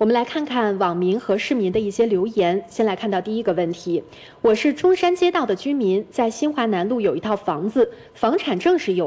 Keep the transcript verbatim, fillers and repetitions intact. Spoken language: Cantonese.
我们来看看网民和市民的一些留言。先来看到第一个问题：我是中山街道的居民，在新华南路有一套房子，房产证是有